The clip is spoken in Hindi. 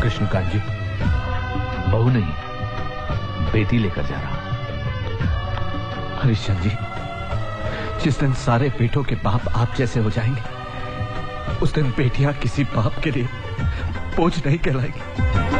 कृष्णकांत जी, बहू नहीं, बेटी लेकर जा रहा हूं। हरिश्चंद्र जी, जिस दिन सारे बेटों के बाप आप जैसे हो जाएंगे, उस दिन बेटियां किसी बाप के लिए बोझ नहीं कहलाएगी।